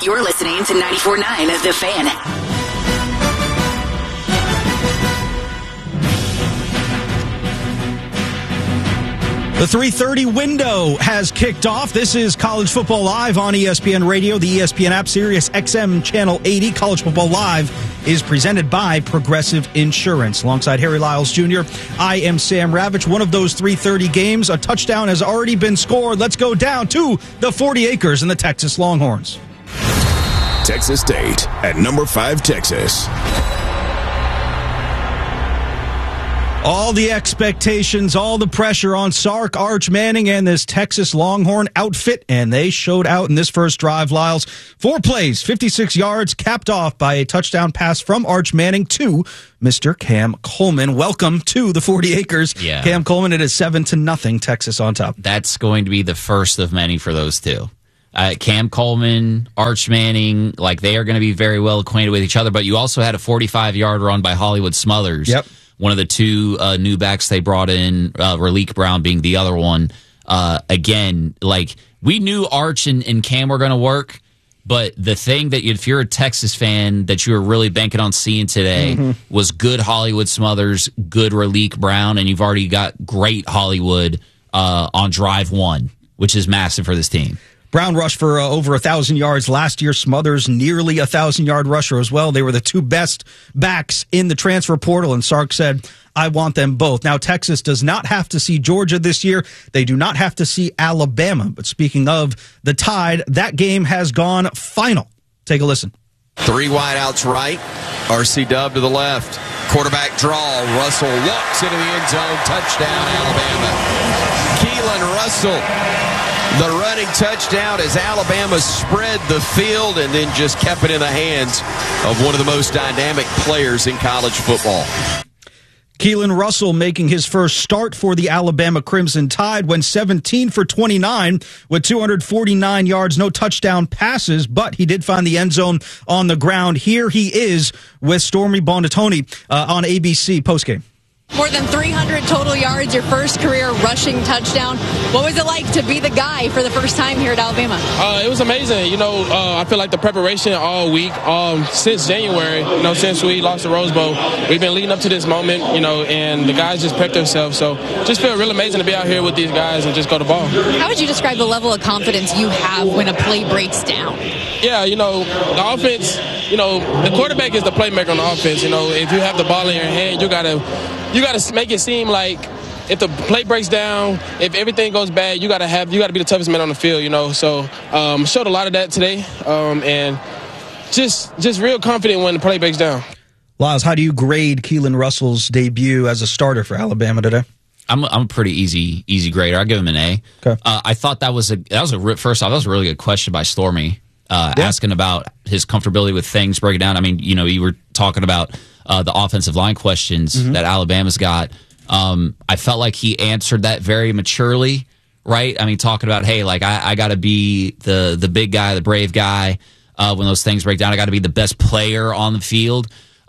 You're listening to 94.9 The Fan. The 3:30 window has kicked off. This is College Football Live on ESPN Radio, the ESPN app, Sirius XM Channel 80. College Football Live is presented by Progressive Insurance. Alongside Harry Lyles Jr., I am Sam Ravitch. One of those 3:30 games, a touchdown has already been scored. Let's go down to the 40 acres and the Texas Longhorns. Texas State at number 5, Texas. All the expectations, all the pressure on Sark, Arch Manning, and this Texas Longhorn outfit, and they showed out in this first drive, Lyles. 4 plays, 56 yards, capped off by a touchdown pass from Arch Manning to Mr. Cam Coleman. Welcome to the 40 acres. Yeah. Cam Coleman, it is 7-0, Texas on top. That's going to be the first of many for those two. Cam Coleman, Arch Manning, like they are going to be very well acquainted with each other, but you also had a 45-yard run by Hollywood Smothers. Yep. One of the two new backs they brought in, Raleek Brown being the other one. Again, like we knew Arch and Cam were going to work, but the thing that if you're a Texas fan that you were really banking on seeing today was good Hollywood Smothers, good Raleek Brown, and you've already got great Hollywood on drive 1, which is massive for this team. Brown rushed for over 1,000 yards last year. Smothers nearly 1,000-yard rusher as well. They were the two best backs in the transfer portal, and Sark said, I want them both. Now, Texas does not have to see Georgia this year. They do not have to see Alabama. But speaking of the Tide, that game has gone final. Take a listen. 3 wideouts right, RC Dub to the left. Quarterback draw, Russell walks into the end zone, touchdown Alabama. Keelan Russell. The running touchdown as Alabama spread the field and then just kept it in the hands of one of the most dynamic players in college football. Keelan Russell making his first start for the Alabama Crimson Tide, went 17 for 29 with 249 yards, no touchdown passes, but he did find the end zone on the ground. Here he is with Stormy Buonantony on ABC postgame. More than 300 total yards, your first career rushing touchdown. What was it like to be the guy for the first time here at Alabama? It was amazing. I feel like the preparation all week, since January, since we lost the Rose Bowl, we've been leading up to this moment, and the guys just prepped themselves. So just feel real amazing to be out here with these guys and just go to ball. How would you describe the level of confidence you have when a play breaks down? Yeah, the offense, the quarterback is the playmaker on the offense. If you have the ball in your hand, you gotta make it seem like if the play breaks down, if everything goes bad, you gotta be the toughest man on the field. So showed a lot of that today, and just real confident when the play breaks down. Lyles, how do you grade Keelan Russell's debut as a starter for Alabama today? I'm a pretty easy grader. I give him an A. Okay. I thought that was a really good question by Stormy, asking about his comfortability with things breaking down. I mean, you were talking about the offensive line questions that Alabama's got. I felt like he answered that very maturely, right? I mean, talking about, hey, like I got to be the big guy, the brave guy when those things break down. I got to be the best player on the field.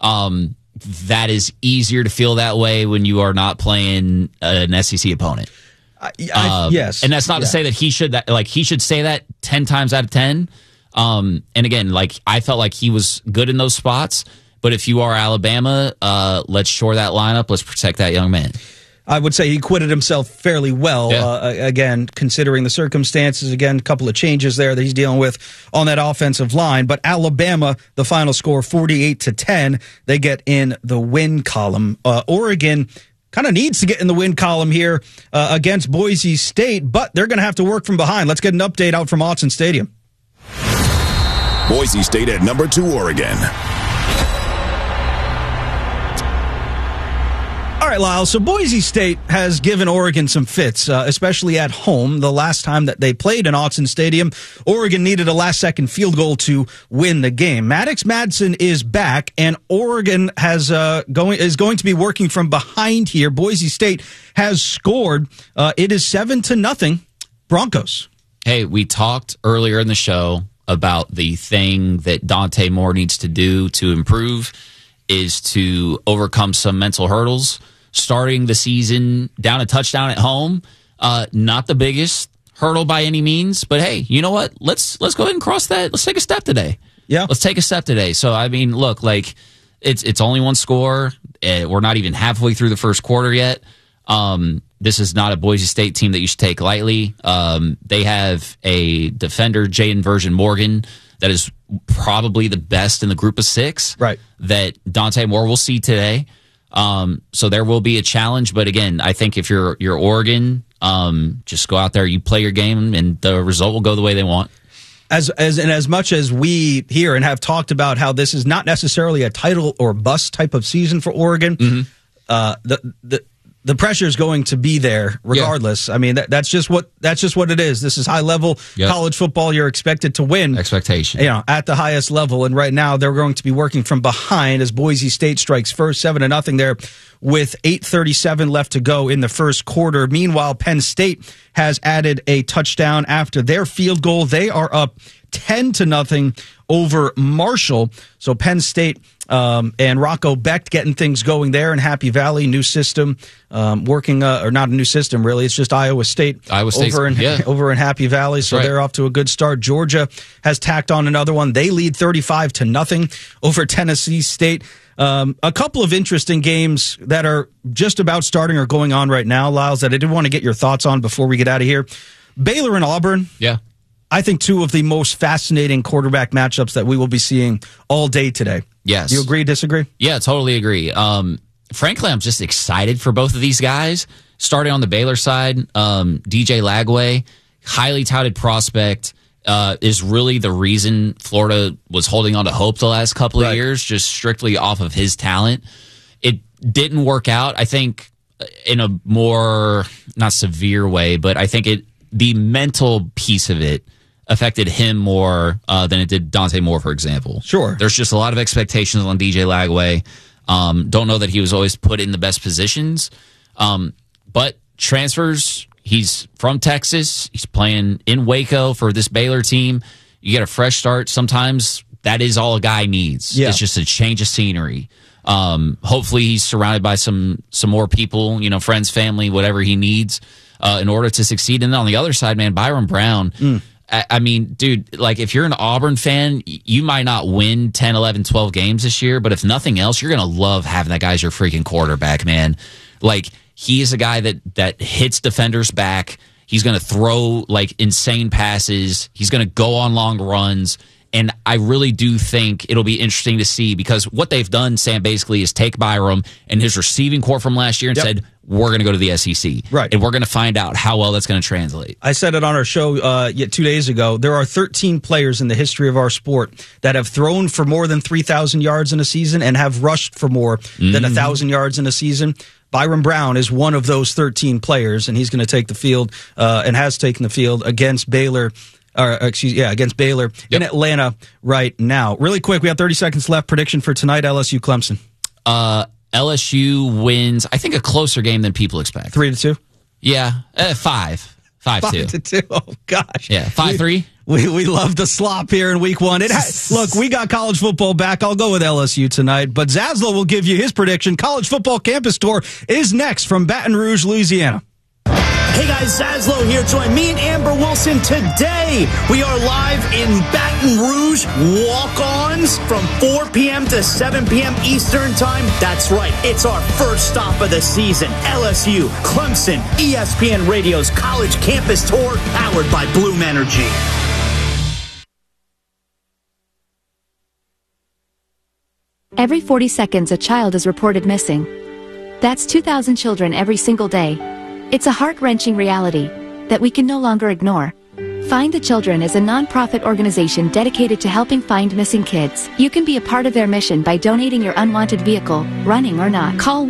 That is easier to feel that way when you are not playing an SEC opponent. Yes, and that's not to say that he should say that 10 times out of 10. And again, like I felt like he was good in those spots. But if you are Alabama, let's shore that lineup. Let's protect that young man. I would say he acquitted himself fairly well, again, considering the circumstances. Again, a couple of changes there that he's dealing with on that offensive line. But Alabama, the final score, 48-10. They get in the win column. Oregon kind of needs to get in the win column here against Boise State, but they're going to have to work from behind. Let's get an update out from Autzen Stadium. Boise State at number 2, Oregon. All right, Lyle, so Boise State has given Oregon some fits, especially at home. The last time that they played in Autzen Stadium, Oregon needed a last-second field goal to win the game. Maddox Madsen is back, and Oregon is going to be working from behind here. Boise State has scored. It is 7-0 Broncos. Hey, we talked earlier in the show about the thing that Dante Moore needs to do to improve is to overcome some mental hurdles. Starting the season down a touchdown at home, not the biggest, hurdle by any means, but hey, you know what? Let's go ahead and cross that. Let's take a step today. Yeah. Let's take a step today. So, I mean, look, like, it's only one score. We're not even halfway through the first quarter yet. This is not a Boise State team that you should take lightly. They have a defender, Jaden Version Morgan, that is probably the best in the group of 6. Right. That Dante Moore will see today. So there will be a challenge. But again, I think if you're Oregon, just go out there, you play your game, and the result will go the way they want. As much as we hear and have talked about how this is not necessarily a title or bust type of season for Oregon, the pressure is going to be there regardless. Yeah. I mean, that's just what it is. This is high level college football. You're expected to win. Expectation. At the highest level. And right now they're going to be working from behind as Boise State strikes first 7-0 there with 8:37 left to go in the first quarter. Meanwhile, Penn State has added a touchdown after their field goal. They are up 10-0 over Marshall. So Penn State and Rocco Becht getting things going there in Happy Valley. New system working, or not a new system really. It's just Iowa State over in Happy Valley. So they're off to a good start. Georgia has tacked on another one. They lead 35-0 over Tennessee State. A couple of interesting games that are just about starting or going on right now, Lyles, that I did want to get your thoughts on before we get out of here. Baylor and Auburn. Yeah. I think two of the most fascinating quarterback matchups that we will be seeing all day today. Yes. You agree, disagree? Yeah, totally agree. Frankly, I'm just excited for both of these guys. Starting on the Baylor side, DJ Lagway, highly touted prospect, is really the reason Florida was holding on to hope the last couple of years, just strictly off of his talent. It didn't work out, I think, in a more, not severe way, but I think the mental piece of it affected him more than it did Dante Moore, for example. Sure. There's just a lot of expectations on DJ Lagway. Don't know that he was always put in the best positions. But transfers, he's from Texas. He's playing in Waco for this Baylor team. You get a fresh start. Sometimes that is all a guy needs. Yeah. It's just a change of scenery. Hopefully he's surrounded by some more people, friends, family, whatever he needs in order to succeed. And then on the other side, man, Byron Brown. I mean, dude, like if you're an Auburn fan, you might not win 10, 11, 12 games this year, but if nothing else, you're going to love having that guy as your freaking quarterback, man. Like, he is a guy that hits defenders back. He's going to throw, like, insane passes. He's going to go on long runs. And I really do think it'll be interesting to see, because what they've done, Sam, basically is take Byram and his receiving core from last year and said, we're going to go to the SEC. Right. And we're going to find out how well that's going to translate. I said it on our show 2 days ago. There are 13 players in the history of our sport that have thrown for more than 3,000 yards in a season and have rushed for more than 1,000 yards in a season. Byron Brown is one of those 13 players, and he's going to take the field and has taken the field against Baylor. Against Baylor in Atlanta right now. Really quick, we have 30 seconds left. Prediction for tonight, LSU Clemson. LSU wins, I think, a closer game than people expect. 3-2? Yeah, 5-2. 5-2. Oh, gosh. Yeah, 5-3. We love the slop here in week one. Look, we got college football back. I'll go with LSU tonight, but Zaslow will give you his prediction. College football campus tour is next from Baton Rouge, Louisiana. Hey guys, Zaslow here. Join me and Amber Wilson today. We are live in Baton Rouge, walk-ons from 4 p.m. to 7 p.m. Eastern Time. That's right, it's our first stop of the season. LSU, Clemson, ESPN Radio's College Campus Tour, powered by Bloom Energy. Every 40 seconds, a child is reported missing. That's 2,000 children every single day. It's a heart-wrenching reality that we can no longer ignore. Find the Children is a non-profit organization dedicated to helping find missing kids. You can be a part of their mission by donating your unwanted vehicle, running or not. Call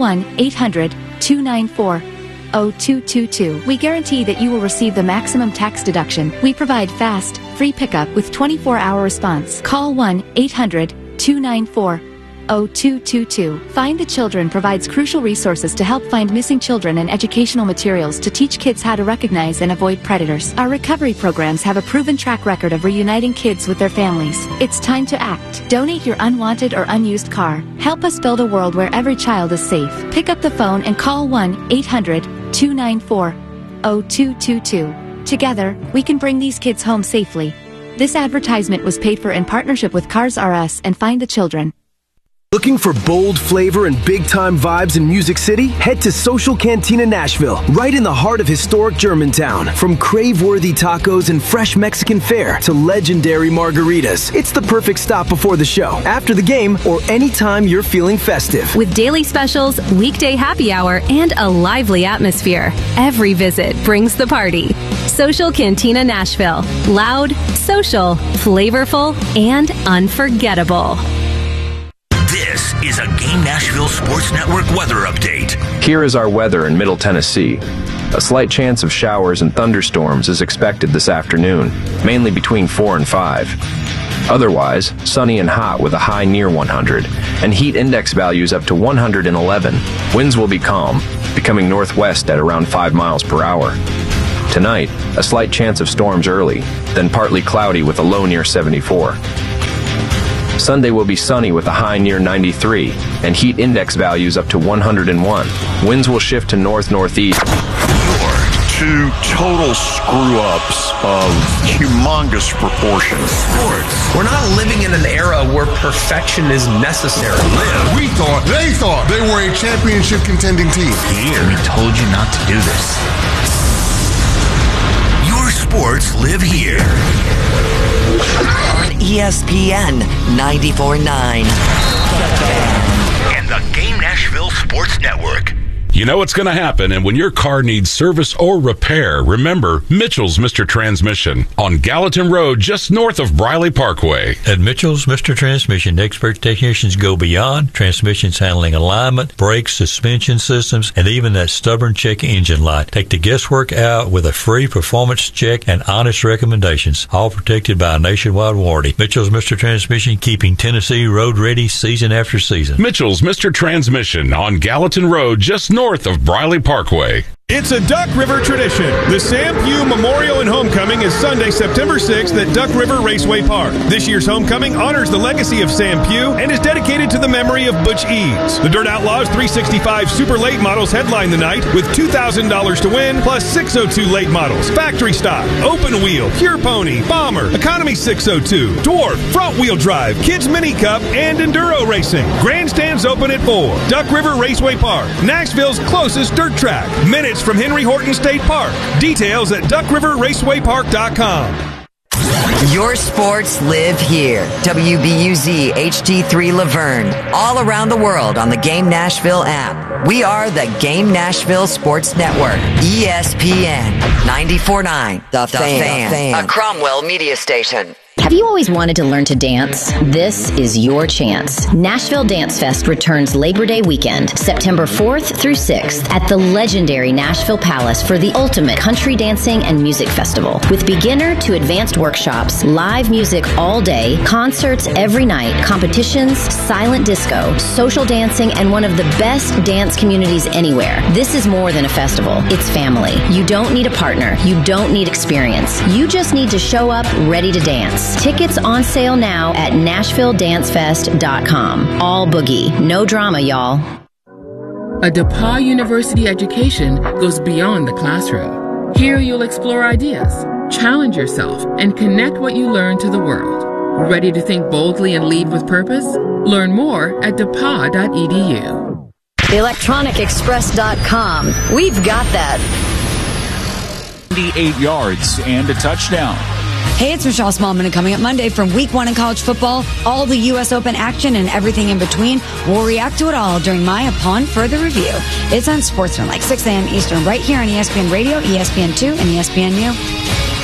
1-800-294-0222. We guarantee that you will receive the maximum tax deduction. We provide fast, free pickup with 24-hour response. Call 1-800-294-0222. Find the Children provides crucial resources to help find missing children and educational materials to teach kids how to recognize and avoid predators. Our recovery programs have a proven track record of reuniting kids with their families. It's time to act. Donate your unwanted or unused car. Help us build a world where every child is safe. Pick up the phone and call 1-800-294-0222. Together, we can bring these kids home safely. This advertisement was paid for in partnership with Cars R Us and Find the Children. Looking for bold flavor and big-time vibes in Music City? Head to Social Cantina Nashville, right in the heart of historic Germantown. From crave-worthy tacos and fresh Mexican fare to legendary margaritas, it's the perfect stop before the show, after the game, or anytime you're feeling festive. With daily specials, weekday happy hour, and a lively atmosphere, every visit brings the party. Social Cantina Nashville. Loud, social, flavorful, and unforgettable. This is a Game Nashville Sports Network weather update. Here is our weather in Middle Tennessee. A slight chance of showers and thunderstorms is expected this afternoon, mainly between 4 and 5. Otherwise, sunny and hot with a high near 100, and heat index values up to 111. Winds will be calm, becoming northwest at around 5 miles per hour. Tonight, a slight chance of storms early, then partly cloudy with a low near 74. Sunday will be sunny with a high near 93 and heat index values up to 101. Winds will shift to north-northeast. Your two total screw-ups of humongous proportions. Sports. We're not living in an era where perfection is necessary. They thought they were a championship contending team. Here, we told you not to do this. Your sports live here. On ESPN 94.9. And the Game Nashville Sports Network. You know what's going to happen, and when your car needs service or repair, remember Mitchell's Mr. Transmission on Gallatin Road, just north of Briley Parkway. At Mitchell's Mr. Transmission, expert technicians go beyond transmissions handling alignment, brakes, suspension systems, and even that stubborn check engine light. Take the guesswork out with a free performance check and honest recommendations, all protected by a nationwide warranty. Mitchell's Mr. Transmission, keeping Tennessee road ready season after season. Mitchell's Mr. Transmission on Gallatin Road, just north of Briley Parkway. It's a Duck River tradition. The Sam Pugh Memorial and Homecoming is Sunday, September 6th at Duck River Raceway Park. This year's homecoming honors the legacy of Sam Pugh and is dedicated to the memory of Butch Eads. The Dirt Outlaws 365 Super Late models headline the night with $2,000 to win, plus 602 late models, factory stock, open wheel, pure pony, bomber, economy 602, dwarf, front wheel drive, kids mini cup, and enduro racing. Grandstands open at 4. Duck River Raceway Park, Nashville's closest dirt track. Minutes from Henry Horton State Park. Details at duckriverracewaypark.com. Your sports live here. WBUZ HD3 Laverne. All around the world on the Game Nashville app. We are the Game Nashville Sports Network. ESPN 94.9. The Fan. A Cromwell media station. Have you always wanted to learn to dance? This is your chance. Nashville Dance Fest returns Labor Day weekend, September 4th through 6th at the legendary Nashville Palace for the ultimate country dancing and music festival. With beginner to advanced workshops, live music all day, concerts every night, competitions, silent disco, social dancing, and one of the best dance communities anywhere. This is more than a festival. It's family. You don't need a partner. You don't need experience. You just need to show up ready to dance. Tickets on sale now at NashvilleDanceFest.com. All boogie, no drama, y'all. A DePauw University education goes beyond the classroom. Here you'll explore ideas, challenge yourself, and connect what you learn to the world. Ready to think boldly and lead with purpose? Learn more at DePauw.edu. ElectronicExpress.com. We've got that. 98 yards and a touchdown. Hey, it's Michelle Smallman, and coming up Monday from Week 1 in college football, all the U.S. Open action and everything in between. We'll react to it all during my Upon Further Review. It's on Sportsman, like 6 a.m. Eastern, right here on ESPN Radio, ESPN2, and ESPNU.